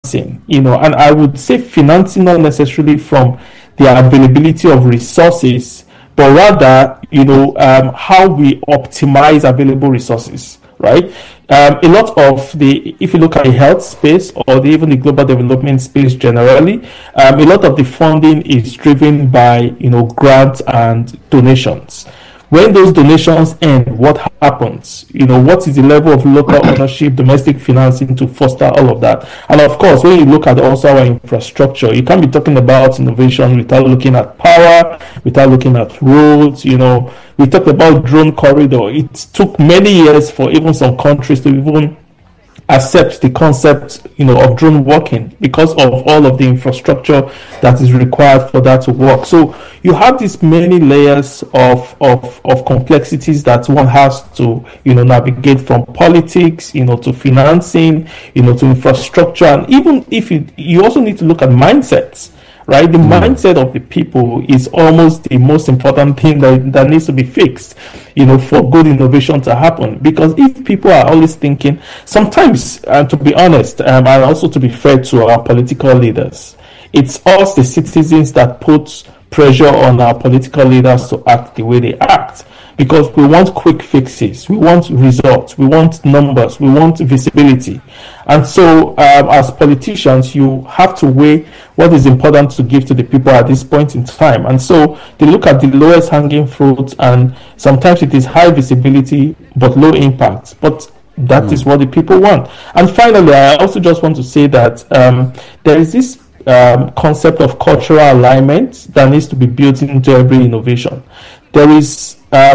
financing, and I would say financing not necessarily from the availability of resources, but rather, how we optimize available resources, right? A lot of if you look at the health space or even the global development space generally, a lot of the funding is driven by, grants and donations. When those donations end, what happens? What is the level of local ownership, domestic financing to foster all of that? And of course, when you look at also our infrastructure, you can't be talking about innovation without looking at power, without looking at roads. We talked about drone corridor. It took many years for even some countries to even accept the concept, of drone working because of all of the infrastructure that is required for that to work. So you have these many layers of complexities that one has to, navigate, from politics, to financing, to infrastructure. And even if you also need to look at mindsets, right? The mindset of the people is almost the most important thing that needs to be fixed, for good innovation to happen. Because if people are always thinking, sometimes, to be honest, and also to be fair to our political leaders, it's us, the citizens, that puts pressure on our political leaders to act the way they act. Because we want quick fixes, we want results, we want numbers, we want visibility. And so, as politicians, you have to weigh what is important to give to the people at this point in time. And so, they look at the lowest hanging fruit, and sometimes it is high visibility but low impact. But that is what the people want. And finally, I also just want to say that there is this concept of cultural alignment that needs to be built into every innovation. There is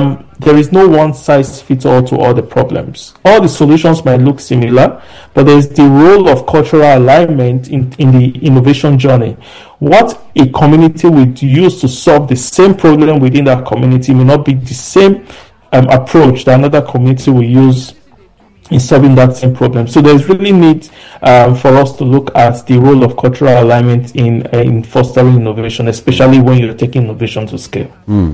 no one size fits all to all the problems. All the solutions might look similar, but there's the role of cultural alignment in the innovation journey. What a community would use to solve the same problem within that community may not be the same approach that another community will use in solving that same problem. So there's really need for us to look at the role of cultural alignment in fostering innovation, especially when you're taking innovation to scale.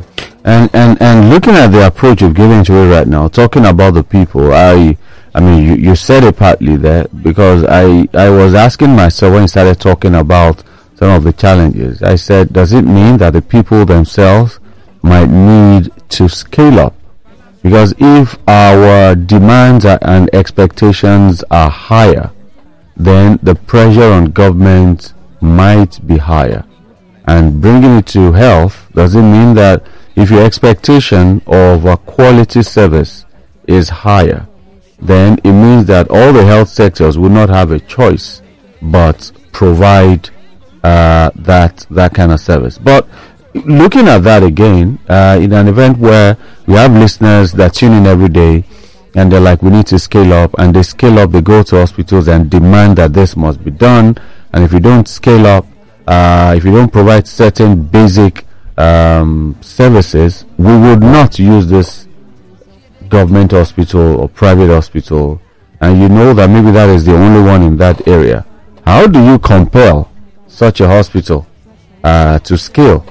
And looking at the approach you've given to it right now, talking about the people, I mean, you said it partly there, because I was asking myself when you started talking about some of the challenges. I said, does it mean that the people themselves might need to scale up? Because if our demands and expectations are higher, then the pressure on government might be higher. And bringing it to health, does it mean that if your expectation of a quality service is higher, then it means that all the health sectors will not have a choice but provide that kind of service? But looking at that again, in an event where we have listeners that tune in every day and they're like, we need to scale up, and they scale up, they go to hospitals and demand that this must be done, and if you don't scale up, if you don't provide certain basic services, we would not use this government hospital or private hospital, and you know that maybe that is the only one in that area. How do you compel such a hospital to scale?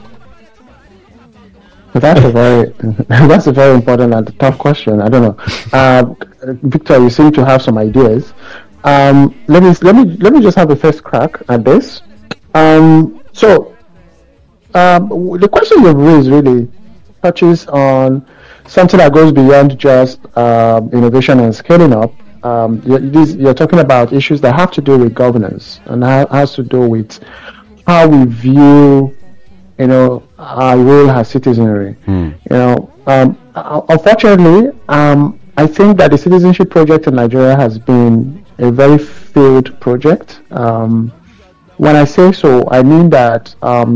That's a very important and tough question. I don't know, Victor. You seem to have some ideas. Let me just have a first crack at this. So the question you've raised really touches on something that goes beyond just innovation and scaling up. You're talking about issues that have to do with governance and has to do with how we view, our role as citizenry. Unfortunately, I think that the citizenship project in Nigeria has been a very failed project. When I say so, I mean that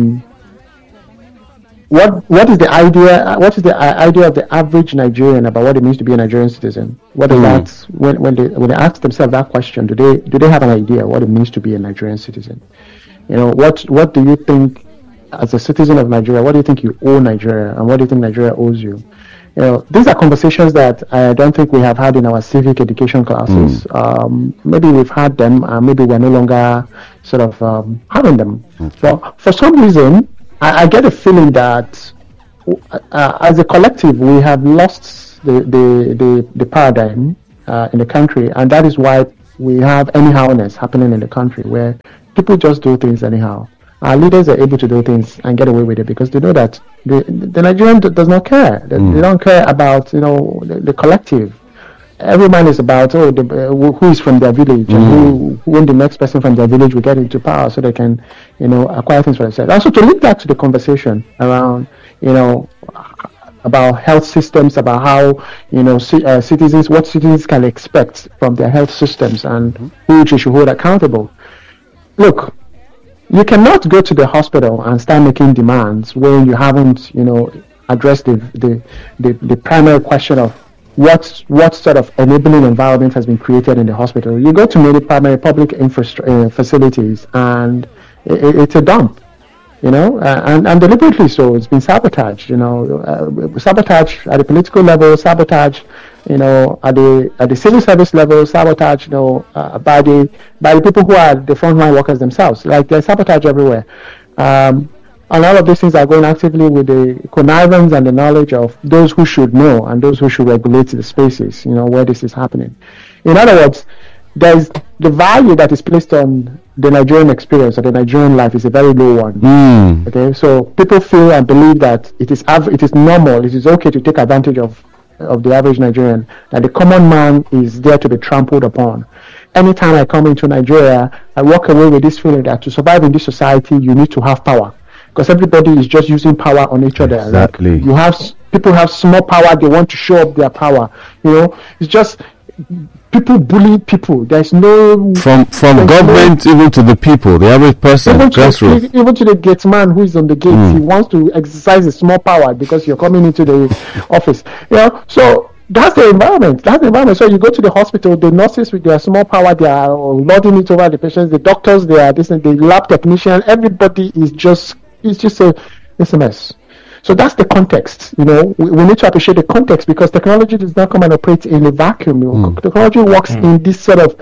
what is the idea? What is the idea of the average Nigerian about what it means to be a Nigerian citizen? What is that? When they ask themselves that question, do they have an idea what it means to be a Nigerian citizen? What do you think, as a citizen of Nigeria, what do you think you owe Nigeria, and what do you think Nigeria owes you? These are conversations that I don't think we have had in our civic education classes. Maybe we've had them, maybe we're no longer sort of having them. So for some reason, I get a feeling that as a collective, we have lost the paradigm in the country, and that is why we have anyhowness happening in the country where people just do things anyhow. Our leaders are able to do things and get away with it because they know that the Nigerian does not care. They don't care about the collective. Every man is about who is from their village and when the next person from their village will get into power so they can acquire things for themselves. Also to link that to the conversation around about health systems, about how citizens, what citizens can expect from their health systems and who they should hold accountable. Look, you cannot go to the hospital and start making demands when you haven't addressed the primary question of what sort of enabling environment has been created in the hospital. You go to many primary public facilities and it's a dump, and deliberately so. It's been sabotaged, sabotage at the political level, sabotage, at the civil service level, sabotage, by the people who are the frontline workers themselves. Like there's sabotage everywhere. And all of these things are going actively with the connivance and the knowledge of those who should know and those who should regulate the spaces, where this is happening. In other words, there's the value that is placed on the Nigerian experience or the Nigerian life is a very low one. Okay, so people feel and believe that it is normal, it is okay to take advantage of the average Nigerian, that the common man is there to be trampled upon. Anytime I come into Nigeria, I walk away with this feeling that to survive in this society, you need to have power. Because everybody is just using power on each other. Exactly. Like people have small power, they want to show up their power. It's just people bullying people. There's no from government even to the people, the average person, even to the gate man who is on the gate. He wants to exercise a small power because you're coming into the office. So that's the environment. So you go to the hospital, the nurses with their small power, they are lording it over the patients. The doctors, they are the lab technician. Everybody is just. It's a mess. So that's the context. We need to appreciate the context because technology does not come and operate in a vacuum. Technology works in this sort of.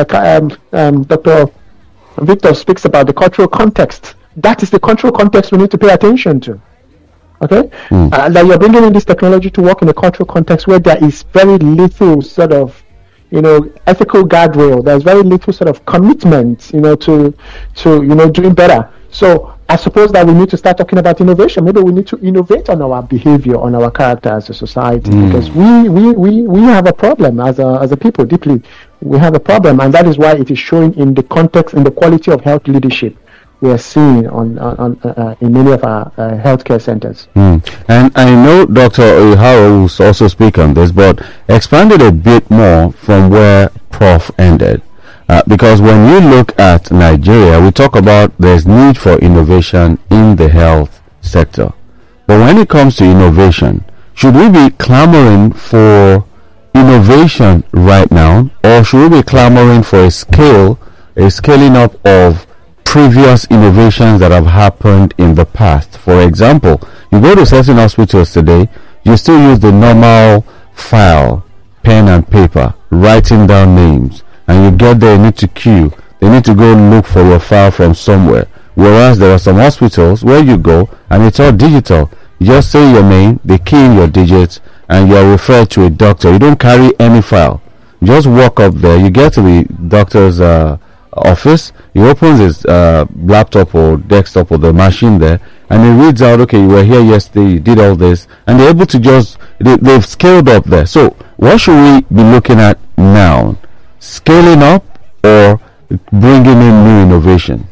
Dr. Victor speaks about the cultural context. That is the cultural context we need to pay attention to. Okay, that you're bringing in this technology to work in a cultural context where there is very little sort of. Ethical guardrail. There's very little sort of commitment, to doing better. So I suppose that we need to start talking about innovation. Maybe we need to innovate on our behavior, on our character as a society, because we have a problem as a people deeply. We have a problem, and that is why it is showing in the context, in the quality of health leadership we are seeing in many of our healthcare centers. And I know Dr. Iharo will also speak on this, but expand it a bit more from where Prof ended. Because when you look at Nigeria, we talk about there's need for innovation in the health sector. But when it comes to innovation, should we be clamoring for innovation right now, or should we be clamoring for a scaling up of previous innovations that have happened in the past? For example, you go to certain hospitals today, you still use the normal file, pen and paper, writing down names. And you get there, you need to queue. They need to go look for your file from somewhere. Whereas there are some hospitals where you go and it's all digital. You just say your name, they key in your digits, and you are referred to a doctor. You don't carry any file. You just walk up there. You get to the doctor's office. He opens his laptop or desktop or the machine there, and he reads out, okay, you were here yesterday, you did all this, and they're able to they've scaled up there. So what should we be looking at now? Scaling up or bringing in new innovation?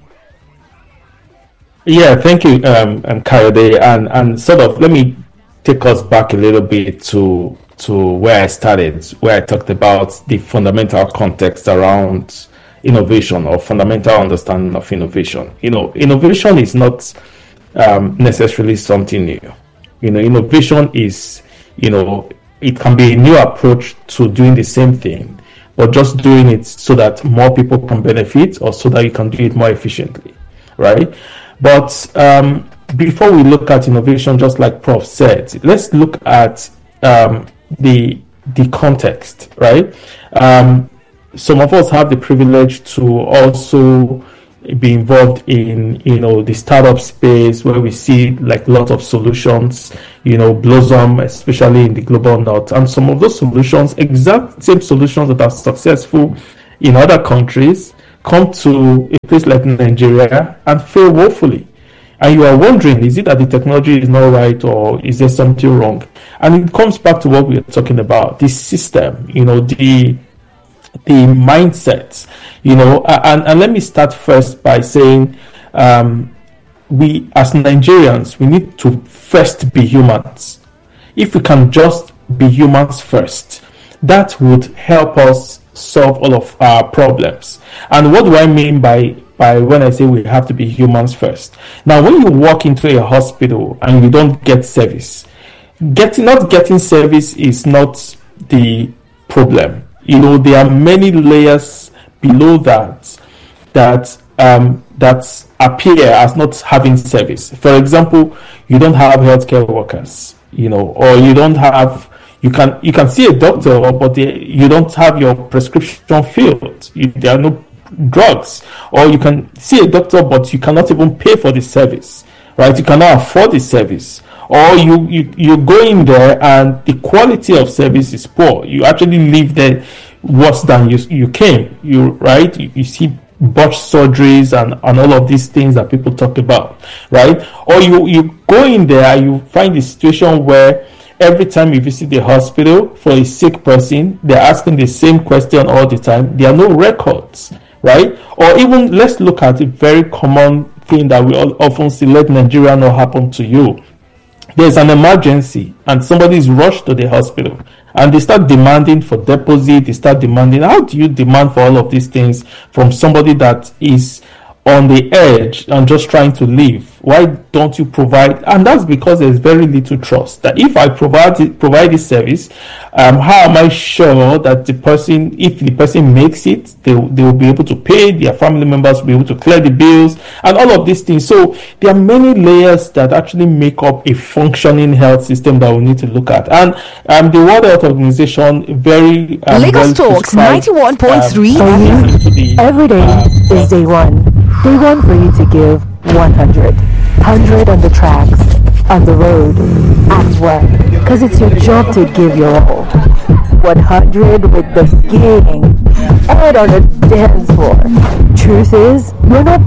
Yeah, thank you, Kayode, and sort of let me take us back a little bit to where I started, where I talked about the fundamental context around innovation or fundamental understanding of innovation. Innovation is not necessarily something new. Innovation is, it can be a new approach to doing the same thing, but just doing it so that more people can benefit or so that you can do it more efficiently, right? But before we look at innovation, just like Prof said, let's look at the context, right? Some of us have the privilege to also be involved in the startup space where we see like a lot of solutions blossom, especially in the global north, and some of those solutions, exact same solutions that are successful in other countries come to a place like Nigeria and fail woefully. And you are wondering, is it that the technology is not right, or is there something wrong? And it comes back to what we are talking about, the system, the mindset, and let me start first by saying, we as Nigerians, we need to first be humans. If we can just be humans first, that would help us solve all of our problems. And what do I mean by when I say we have to be humans first? Now, when you walk into a hospital and you don't get service, not getting service is not the problem. There are many layers below that appear as not having service. For example, you don't have healthcare workers, or you don't have. You can see a doctor, but you don't have your prescription filled. There are no drugs. Or you can see a doctor, but you cannot even pay for the service, right? You cannot afford the service. Or you go in there and the quality of service is poor. You actually leave there worse than you came. You see botched surgeries and all of these things that people talk about, right? Or you go in there and you find the situation where every time you visit the hospital for a sick person, they're asking the same question all the time. There are no records, right? Or even, let's look at a very common thing that we all often see, let Nigeria not happen to you. There's an emergency and somebody is rushed to the hospital and they start demanding for deposit. They start demanding. How do you demand for all of these things from somebody that is on the edge and just trying to live? Why don't you provide? And that's because there's very little trust. That if I provide this service, how am I sure that if the person makes it, they will be able to pay, their family members will be able to clear the bills, and all of these things. So there are many layers that actually make up a functioning health system that we need to look at. And the World Health Organization very Lagos Talks 91.3. Every day is day one. Day one for you to give 100. 100 on the tracks, on the road, at work. Because it's your job to give your all. 100 with the gang and on the dance floor. Truth is, you're not